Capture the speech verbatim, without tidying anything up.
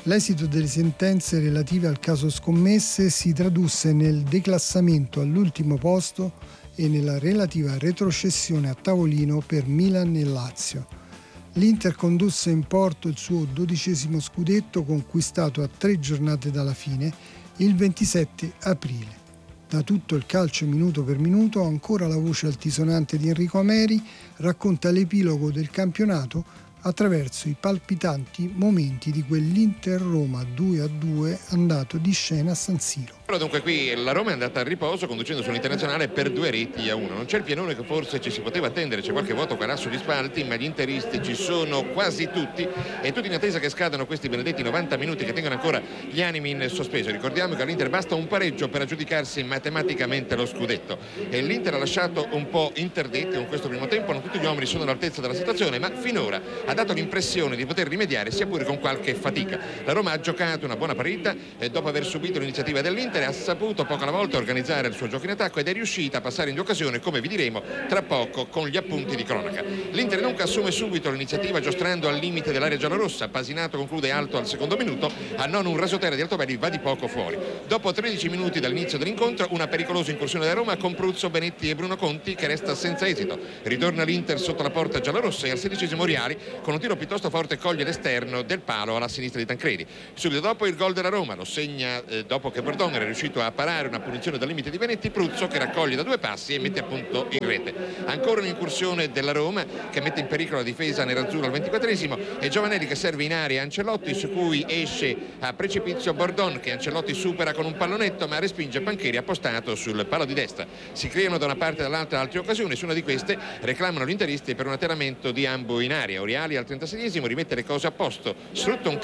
L'esito delle sentenze relative al caso scommesse si tradusse nel declassamento all'ultimo posto e nella relativa retrocessione a tavolino per Milan e Lazio. L'Inter condusse in porto il suo dodicesimo scudetto, conquistato a tre giornate dalla fine, il ventisette aprile. Da tutto il calcio minuto per minuto, ancora la voce altisonante di Enrico Ameri racconta l'epilogo del campionato attraverso i palpitanti momenti di quell'Inter-Roma due a due andato di scena a San Siro. Dunque qui la Roma è andata a riposo conducendo sull'Internazionale per due reti a uno. Non c'è il pienone che forse ci si poteva attendere, c'è qualche vuoto qua sugli spalti, ma gli interisti ci sono quasi tutti e tutti in attesa che scadano questi benedetti novanta minuti che tengono ancora gli animi in sospeso. Ricordiamo che all'Inter basta un pareggio per aggiudicarsi matematicamente lo scudetto e l'Inter ha lasciato un po' interdetti con questo primo tempo. Non tutti gli uomini sono all'altezza della situazione, ma finora ha dato l'impressione di poter rimediare sia pure con qualche fatica. La Roma ha giocato una buona partita e dopo aver subito l'iniziativa dell'Inter ha saputo poco alla volta organizzare il suo gioco in attacco ed è riuscita a passare in due occasioni, come vi diremo tra poco con gli appunti di cronaca. L'Inter dunque assume subito l'iniziativa giostrando al limite dell'area giallorossa. Pasinato conclude alto al secondo minuto, a non un rasoterra di Altobelli va di poco fuori. Dopo tredici minuti dall'inizio dell'incontro una pericolosa incursione della Roma con Pruzzo, Benetti e Bruno Conti che resta senza esito. Ritorna l'Inter sotto la porta giallorossa e al sedicesimo Riali con un tiro piuttosto forte coglie l'esterno del palo alla sinistra di Tancredi. Subito dopo il gol della Roma lo segna eh, dopo che Bordon era riuscito a parare una punizione dal limite di Benetti. Pruzzo che raccoglie da due passi e mette appunto in rete. Ancora un'incursione della Roma che mette in pericolo la difesa nerazzurra al ventiquattresimo e Giovanelli che serve in area Ancelotti, su cui esce a precipizio Bordon che Ancelotti supera con un pallonetto ma respinge Pancheri appostato sul palo di destra. Si creano da una parte e dall'altra altre occasioni, su una di queste reclamano gli interisti per un atterramento di Ambo in area. Oriali al trentaseiesimo rimette le cose a posto, sfrutta un